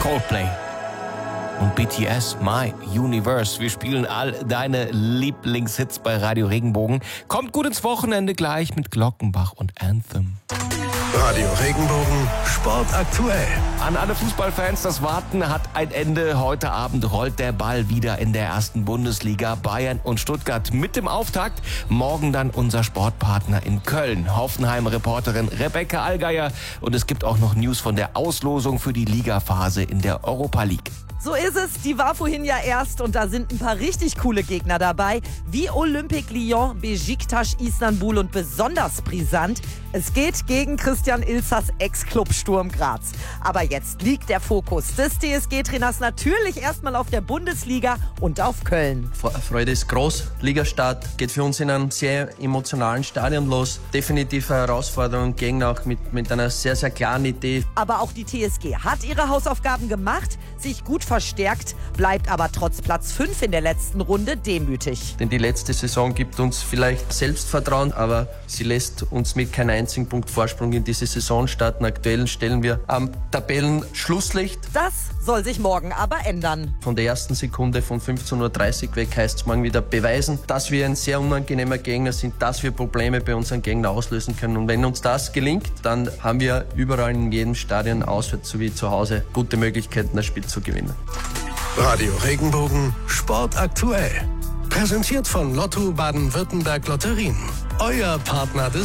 Coldplay und BTS, My Universe. Wir spielen all deine Lieblingshits bei Radio Regenbogen. Kommt gut ins Wochenende gleich mit Glockenbach und Anthem. Radio Regenbogen, Sport aktuell. An alle Fußballfans, das Warten hat ein Ende. Heute Abend rollt der Ball wieder in der ersten Bundesliga. Bayern und Stuttgart mit dem Auftakt. Morgen dann unser Sportpartner in Köln. Hoffenheim-Reporterin Rebecca Allgeier. Und es gibt auch noch News von der Auslosung für die Ligaphase in der Europa League. So ist es, die war vorhin ja erst und da sind ein paar richtig coole Gegner dabei, wie Olympique Lyon, Beşiktaş, Istanbul und besonders brisant, es geht gegen Christian Ilzers Ex-Club Sturm Graz. Aber jetzt liegt der Fokus des TSG-Trainers natürlich erstmal auf der Bundesliga und auf Köln. Freude ist groß, Ligastart geht für uns in einem sehr emotionalen Stadion los. Definitiv eine Herausforderung, Gegner auch mit einer sehr, sehr klaren Idee. Aber auch die TSG hat ihre Hausaufgaben gemacht, sich gut verstärkt, bleibt aber trotz Platz 5 in der letzten Runde demütig. Denn die letzte Saison gibt uns vielleicht Selbstvertrauen, aber sie lässt uns mit keinem einzigen Punkt Vorsprung in diese Saison starten. Aktuell stellen wir am Tabellenschlusslicht. Das soll sich morgen aber ändern. Von der ersten Sekunde von 15:30 Uhr weg heißt es morgen wieder beweisen, dass wir ein sehr unangenehmer Gegner sind, dass wir Probleme bei unseren Gegnern auslösen können. Und wenn uns das gelingt, dann haben wir überall in jedem Stadion, auswärts sowie zu Hause, gute Möglichkeiten, das Spiel zu gewinnen. Radio Regenbogen, Sport aktuell. Präsentiert von Lotto Baden-Württemberg Lotterien. Euer Partner des